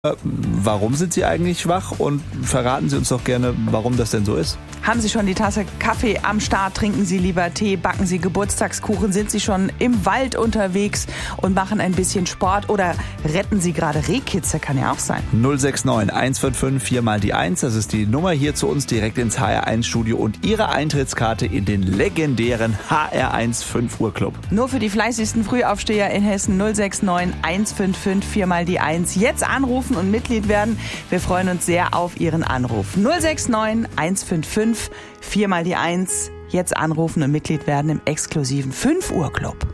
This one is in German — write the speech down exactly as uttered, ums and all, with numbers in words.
Warum sind Sie eigentlich wach? Und verraten Sie uns doch gerne, warum das denn so ist. Haben Sie schon die Tasse Kaffee am Start? Trinken Sie lieber Tee? Backen Sie Geburtstagskuchen? Sind Sie schon im Wald unterwegs und machen ein bisschen Sport? Oder retten Sie gerade Rehkitze? Kann ja auch sein. null sechs neun eins fünf fünf vier mal die eins, das ist die Nummer hier zu uns direkt ins H R eins Studio und Ihre Eintrittskarte in den legendären H R eins fünf Uhr Club. Nur für die fleißigsten Frühaufsteher in Hessen null sechs neun eins fünf fünf vier mal die eins. Jetzt anrufen und Mitglied werden. Wir freuen uns sehr auf Ihren Anruf. null sechs neun eins fünf fünf vier mal die eins. Jetzt anrufen und Mitglied werden im exklusiven fünf Uhr Club.